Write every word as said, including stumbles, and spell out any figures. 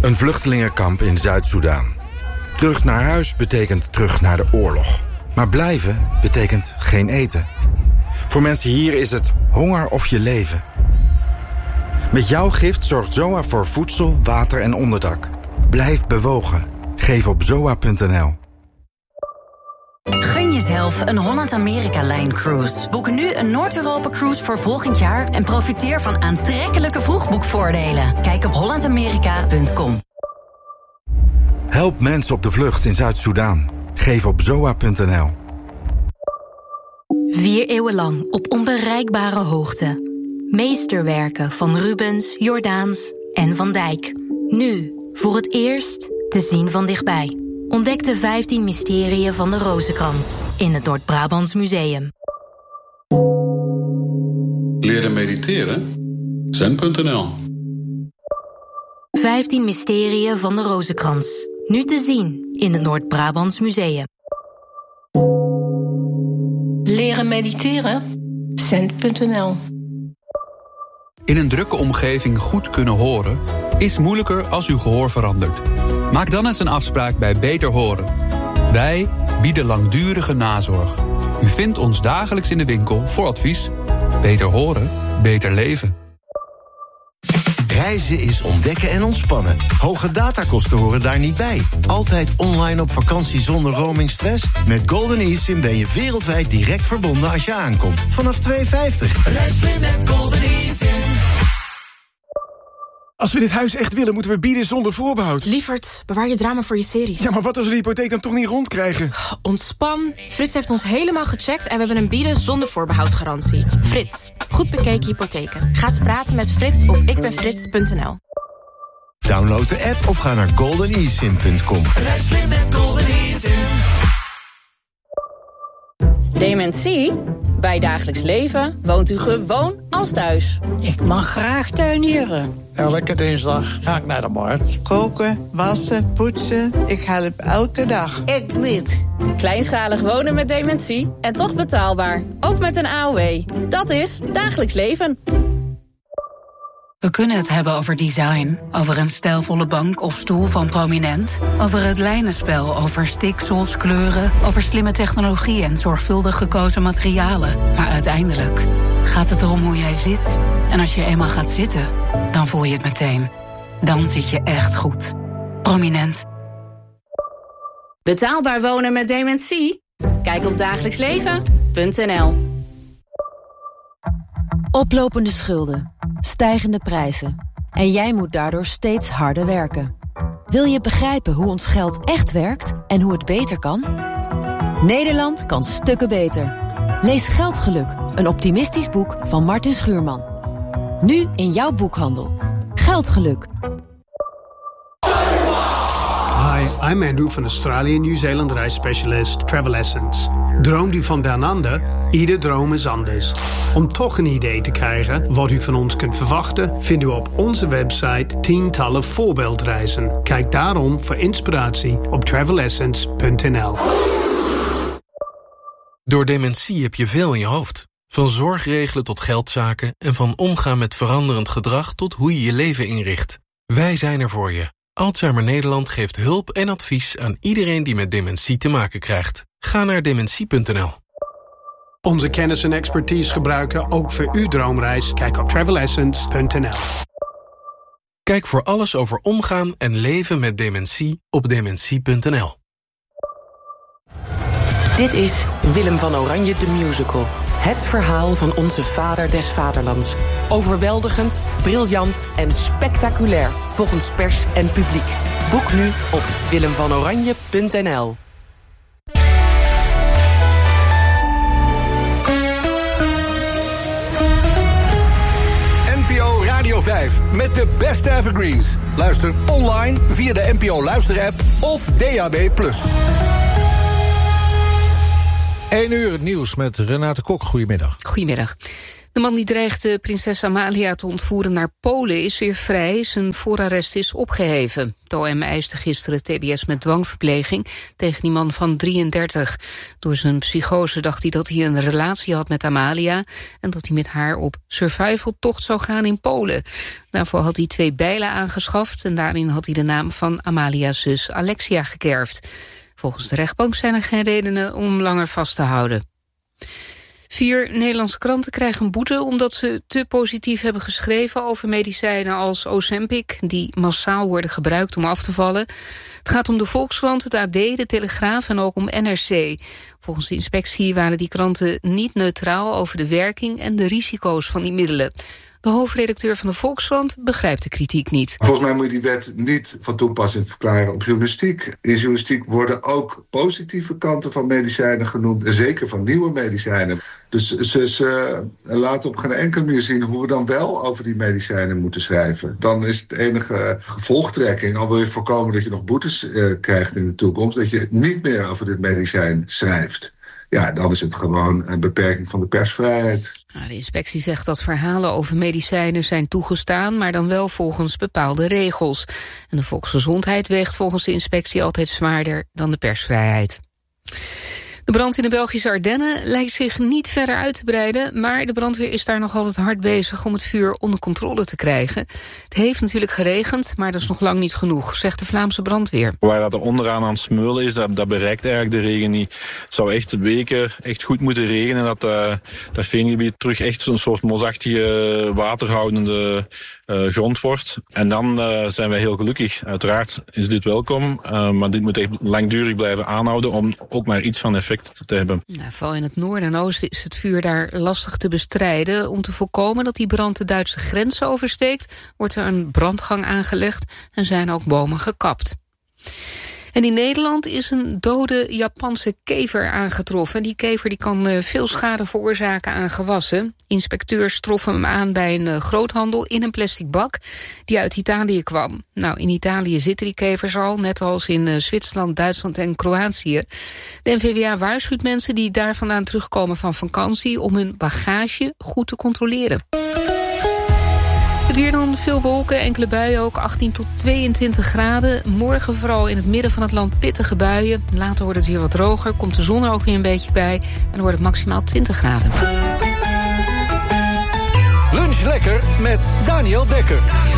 Een vluchtelingenkamp in Zuid-Soedan. Terug naar huis betekent terug naar de oorlog. Maar blijven betekent geen eten. Voor mensen hier is het honger of je leven. Met jouw gift zorgt Z O A voor voedsel, water en onderdak. Blijf bewogen. Geef op zoa punt n l. Gun jezelf een Holland-Amerika-lijn-cruise. Boek nu een Noord-Europa-cruise voor volgend jaar en profiteer van aantrekkelijke vroegboekvoordelen. Kijk op holland amerika punt com. Help mensen op de vlucht in Zuid-Soedan. Geef op zoa punt n l. Vier eeuwen lang op onbereikbare hoogte. Meesterwerken van Rubens, Jordaens en Van Dijk. Nu, voor het eerst, te zien van dichtbij. Ontdek de vijftien mysterieën van de Rozenkrans in het Noord-Brabants Museum. Leren mediteren? zen punt n l. vijftien mysterieën van de Rozenkrans. Nu te zien in het Noord-Brabants Museum. Leren mediteren? zen punt n l. In een drukke omgeving goed kunnen horen is moeilijker als uw gehoor verandert. Maak dan eens een afspraak bij Beter Horen. Wij bieden langdurige nazorg. U vindt ons dagelijks in de winkel voor advies. Beter horen, beter leven. Reizen is ontdekken en ontspannen. Hoge datakosten horen daar niet bij. Altijd online op vakantie zonder roamingstress? Met Golden eSIM ben je wereldwijd direct verbonden als je aankomt. Vanaf twee vijftig. Reis weer met Golden eSIM. Als we dit huis echt willen, moeten we bieden zonder voorbehoud. Lievert, bewaar je drama voor je series. Ja, maar wat als we de hypotheek dan toch niet rondkrijgen? Ontspan. Frits heeft ons helemaal gecheckt en we hebben een bieden zonder voorbehoud garantie. Frits, goed bekeken hypotheken. Ga eens praten met Frits op ikbenfrits punt n l. Download de app of ga naar golden e sim punt com. Reis weer met Golden eSIM. Dementie? Bij Dagelijks Leven woont u gewoon als thuis. Ik mag graag tuinieren. Elke dinsdag ga ik naar de markt. Koken, wassen, poetsen. Ik help elke dag. Ik niet. Kleinschalig wonen met dementie en toch betaalbaar. Ook met een A O W. Dat is Dagelijks Leven. We kunnen het hebben over design, over een stijlvolle bank of stoel van Prominent, over het lijnenspel, over stiksels, kleuren, over slimme technologie en zorgvuldig gekozen materialen. Maar uiteindelijk gaat het erom hoe jij zit. En als je eenmaal gaat zitten, dan voel je het meteen. Dan zit je echt goed. Prominent. Betaalbaar wonen met dementie? Kijk op dagelijks leven punt n l. Oplopende schulden, stijgende prijzen. En jij moet daardoor steeds harder werken. Wil je begrijpen hoe ons geld echt werkt en hoe het beter kan? Nederland kan stukken beter. Lees Geldgeluk, een optimistisch boek van Martin Schuurman. Nu in jouw boekhandel. Geldgeluk. Hi, I'm Andrew van Australië en Nieuw-Zeeland reisspecialist Travel Essence. Droomt u van down under? Ieder droom is anders. Om toch een idee te krijgen wat u van ons kunt verwachten, vindt u op onze website tientallen voorbeeldreizen. Kijk daarom voor inspiratie op travel essence punt n l. Door dementie heb je veel in je hoofd. Van zorgregelen tot geldzaken en van omgaan met veranderend gedrag tot hoe je je leven inricht. Wij zijn er voor je. Alzheimer Nederland geeft hulp en advies aan iedereen die met dementie te maken krijgt. Ga naar dementie punt n l. Onze kennis en expertise gebruiken ook voor uw droomreis. Kijk op travel essence punt n l. Kijk voor alles over omgaan en leven met dementie op dementie punt n l. Dit is Willem van Oranje de Musical. Het verhaal van onze vader des vaderlands. Overweldigend, briljant en spectaculair volgens pers en publiek. Boek nu op willem van oranje punt n l. N P O Radio vijf met de beste evergreens. Luister online via de N P O Luisterapp of D A B plus. één uur het nieuws met Renate Kok. Goedemiddag. Goedemiddag. De man die dreigde prinses Amalia te ontvoeren naar Polen is weer vrij. Zijn voorarrest is opgeheven. Het O M eiste gisteren T B S met dwangverpleging tegen die man van drieëndertig. Door zijn psychose dacht hij dat hij een relatie had met Amalia en dat hij met haar op survivaltocht zou gaan in Polen. Daarvoor had hij twee bijlen aangeschaft en daarin had hij de naam van Amalia's zus Alexia gekerfd. Volgens de rechtbank zijn er geen redenen om langer vast te houden. Vier Nederlandse kranten krijgen een boete omdat ze te positief hebben geschreven over medicijnen als Ozempic, die massaal worden gebruikt om af te vallen. Het gaat om de Volkskrant, het A D, de Telegraaf en ook om N R C. Volgens de inspectie waren die kranten niet neutraal over de werking en de risico's van die middelen. De hoofdredacteur van de Volkskrant begrijpt de kritiek niet. Volgens mij moet je die wet niet van toepassing verklaren op journalistiek. In journalistiek worden ook positieve kanten van medicijnen genoemd, en zeker van nieuwe medicijnen. Dus ze, ze laten op geen enkele manier zien hoe we dan wel over die medicijnen moeten schrijven. Dan is het enige gevolgtrekking, al wil je voorkomen dat je nog boetes uh, krijgt in de toekomst, dat je niet meer over dit medicijn schrijft. Ja, dan is het gewoon een beperking van de persvrijheid. De inspectie zegt dat verhalen over medicijnen zijn toegestaan, maar dan wel volgens bepaalde regels. En de volksgezondheid weegt volgens de inspectie altijd zwaarder dan de persvrijheid. De brand in de Belgische Ardennen lijkt zich niet verder uit te breiden, maar de brandweer is daar nog altijd hard bezig om het vuur onder controle te krijgen. Het heeft natuurlijk geregend, maar dat is nog lang niet genoeg, zegt de Vlaamse brandweer. Waar dat er onderaan aan het smeulen is, dat, dat bereikt eigenlijk de regen niet. Het zou echt weken echt goed moeten regenen, dat uh, dat veengebied terug echt zo'n soort mosachtige, waterhoudende uh, grond wordt. En dan uh, zijn wij heel gelukkig. Uiteraard is dit welkom, uh, maar dit moet echt langdurig blijven aanhouden om ook maar iets van effect te hebben. Nou, vooral in het noorden en oosten is het vuur daar lastig te bestrijden. Om te voorkomen dat die brand de Duitse grens oversteekt, wordt er een brandgang aangelegd en zijn ook bomen gekapt. En in Nederland is een dode Japanse kever aangetroffen. Die kever die kan veel schade veroorzaken aan gewassen. Inspecteurs troffen hem aan bij een groothandel in een plastic bak die uit Italië kwam. Nou, in Italië zitten die kevers al, net als in Zwitserland, Duitsland en Kroatië. De N V W A waarschuwt mensen die daar vandaan terugkomen van vakantie om hun bagage goed te controleren. Het weer dan, veel wolken, enkele buien ook, achttien tot tweeëntwintig graden. Morgen vooral in het midden van het land pittige buien. Later wordt het weer wat droger, komt de zon er ook weer een beetje bij en dan wordt het maximaal twintig graden. Lunch lekker met Daniel Dekker.